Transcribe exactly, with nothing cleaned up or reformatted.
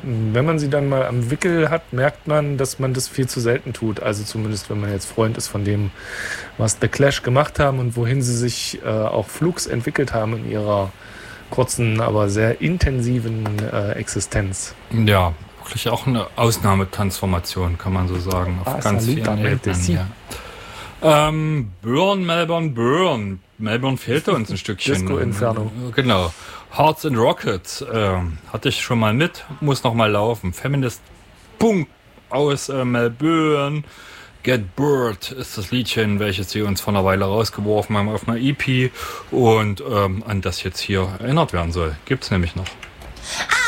wenn man sie dann mal am Wickel hat, merkt man, dass man das viel zu selten tut. Also zumindest, wenn man jetzt Freund ist von dem, was The Clash gemacht haben und wohin sie sich äh, auch flugs entwickelt haben in ihrer kurzen, aber sehr intensiven äh, Existenz. Ja, wirklich auch eine Ausnahmetransformation, kann man so sagen, auf Ah, ganz Salita vielen Ebenen. Ja. Ähm, Burn, Melbourne, Burn. Melbourne fehlte uns ein Stückchen. Disco Inferno. Genau. Hearts and Rockets ähm, hatte ich schon mal mit, muss noch mal laufen. Feminist Punk aus äh, Melbourne. Get Bored ist das Liedchen, welches sie uns vor einer Weile rausgeworfen haben auf einer E P und ähm, an das jetzt hier erinnert werden soll. Gibt's nämlich noch.